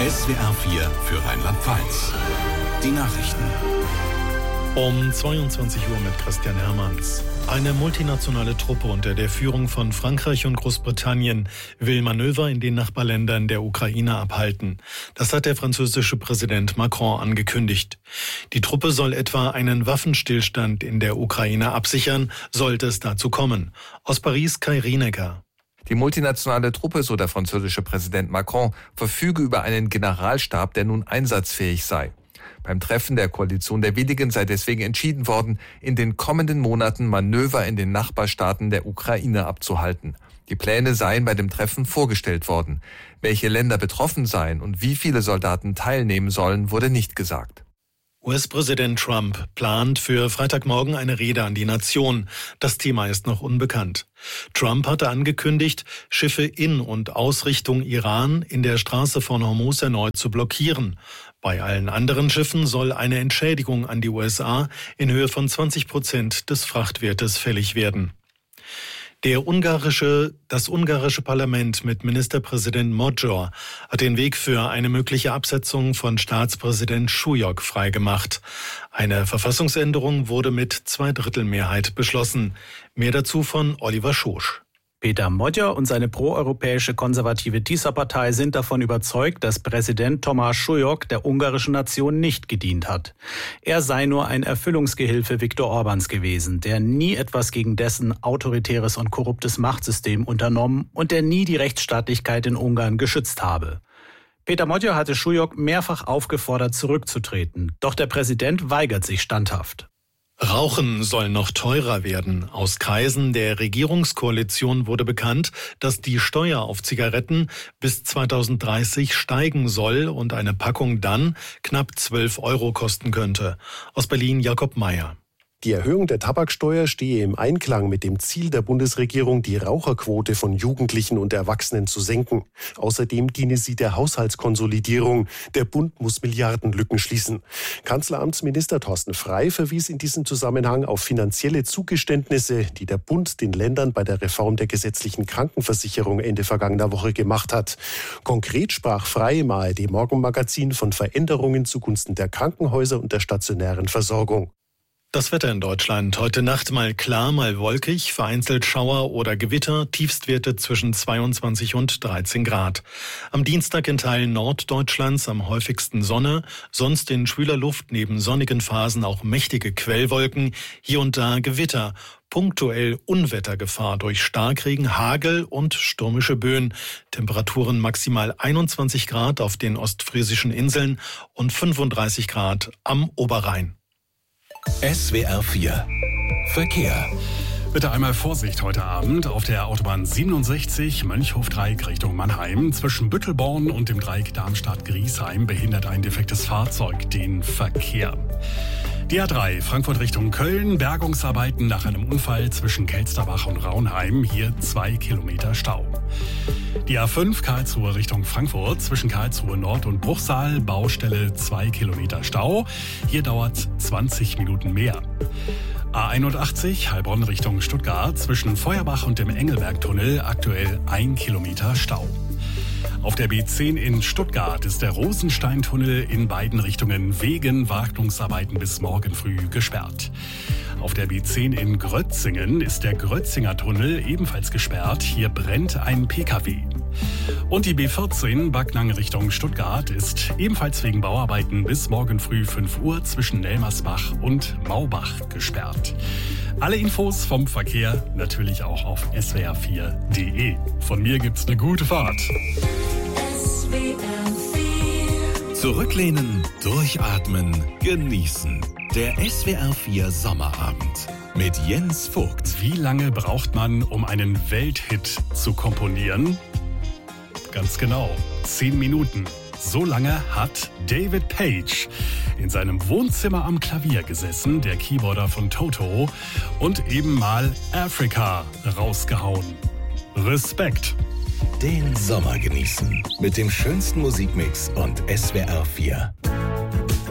SWR 4 für Rheinland-Pfalz. Die Nachrichten. Um 22 Uhr mit Christian Hermanns. Eine multinationale Truppe unter der Führung von Frankreich und Großbritannien will Manöver in den Nachbarländern der Ukraine abhalten. Das hat der französische Präsident Macron angekündigt. Die Truppe soll etwa einen Waffenstillstand in der Ukraine absichern, sollte es dazu kommen. Aus Paris Kai Rienecker. Die multinationale Truppe, so der französische Präsident Macron, verfüge über einen Generalstab, der nun einsatzfähig sei. Beim Treffen der Koalition der Willigen sei deswegen entschieden worden, in den kommenden Monaten Manöver in den Nachbarstaaten der Ukraine abzuhalten. Die Pläne seien bei dem Treffen vorgestellt worden. Welche Länder betroffen seien und wie viele Soldaten teilnehmen sollen, wurde nicht gesagt. US-Präsident Trump plant für Freitagmorgen eine Rede an die Nation. Das Thema ist noch unbekannt. Trump hatte angekündigt, Schiffe in und aus Richtung Iran in der Straße von Hormuz erneut zu blockieren. Bei allen anderen Schiffen soll eine Entschädigung an die USA in Höhe von 20% des Frachtwertes fällig werden. Das ungarische Parlament mit Ministerpräsident Magyar hat den Weg für eine mögliche Absetzung von Staatspräsident Schujok freigemacht. Eine Verfassungsänderung wurde mit Zweidrittelmehrheit beschlossen. Mehr dazu von Oliver Schosch. Peter Magyar und seine proeuropäische konservative TISA-Partei sind davon überzeugt, dass Präsident Tamás Schujok der ungarischen Nation nicht gedient hat. Er sei nur ein Erfüllungsgehilfe Viktor Orbáns gewesen, der nie etwas gegen dessen autoritäres und korruptes Machtsystem unternommen und der nie die Rechtsstaatlichkeit in Ungarn geschützt habe. Peter Magyar hatte Schujok mehrfach aufgefordert, zurückzutreten. Doch der Präsident weigert sich standhaft. Rauchen soll noch teurer werden. Aus Kreisen der Regierungskoalition wurde bekannt, dass die Steuer auf Zigaretten bis 2030 steigen soll und eine Packung dann knapp 12 € kosten könnte. Aus Berlin Jakob Meyer. Die Erhöhung der Tabaksteuer stehe im Einklang mit dem Ziel der Bundesregierung, die Raucherquote von Jugendlichen und Erwachsenen zu senken. Außerdem diene sie der Haushaltskonsolidierung. Der Bund muss Milliardenlücken schließen. Kanzleramtsminister Thorsten Frey verwies in diesem Zusammenhang auf finanzielle Zugeständnisse, die der Bund den Ländern bei der Reform der gesetzlichen Krankenversicherung Ende vergangener Woche gemacht hat. Konkret sprach Frey im ARD-Morgenmagazin von Veränderungen zugunsten der Krankenhäuser und der stationären Versorgung. Das Wetter in Deutschland. Heute Nacht mal klar, mal wolkig, vereinzelt Schauer oder Gewitter, Tiefstwerte zwischen 22 und 13 Grad. Am Dienstag in Teilen Norddeutschlands am häufigsten Sonne, sonst in schwüler Luft neben sonnigen Phasen auch mächtige Quellwolken, hier und da Gewitter. Punktuell Unwettergefahr durch Starkregen, Hagel und stürmische Böen. Temperaturen maximal 21 Grad auf den ostfriesischen Inseln und 35 Grad am Oberrhein. SWR 4 Verkehr. Bitte einmal Vorsicht heute Abend auf der Autobahn 67 Mönchhof-Dreieck Richtung Mannheim. Zwischen Büttelborn und dem Dreieck Darmstadt-Griesheim behindert ein defektes Fahrzeug den Verkehr. Die A3 Frankfurt Richtung Köln, Bergungsarbeiten nach einem Unfall zwischen Kelsterbach und Raunheim, hier 2 Kilometer Stau. Die A5 Karlsruhe Richtung Frankfurt, zwischen Karlsruhe Nord und Bruchsal, Baustelle 2 Kilometer Stau, hier dauert 20 Minuten mehr. A81 Heilbronn Richtung Stuttgart, zwischen Feuerbach und dem Engelbergtunnel, aktuell 1 Kilometer Stau. Auf der B10 in Stuttgart ist der Rosensteintunnel in beiden Richtungen wegen Wartungsarbeiten bis morgen früh gesperrt. Auf der B10 in Grötzingen ist der Grötzinger Tunnel ebenfalls gesperrt. Hier brennt ein PKW. Und die B14 Backnang Richtung Stuttgart ist ebenfalls wegen Bauarbeiten bis morgen früh 5 Uhr zwischen Nelmersbach und Maubach gesperrt. Alle Infos vom Verkehr natürlich auch auf swr4.de. Von mir gibt's eine gute Fahrt. Zurücklehnen, durchatmen, genießen. Der SWR 4 Sommerabend mit Jens Vogt. Wie lange braucht man, um einen Welthit zu komponieren? Ganz genau, 10 Minuten. So lange hat David Page in seinem Wohnzimmer am Klavier gesessen, der Keyboarder von Toto, und eben mal Africa rausgehauen. Respekt! Den Sommer genießen mit dem schönsten Musikmix und SWR 4.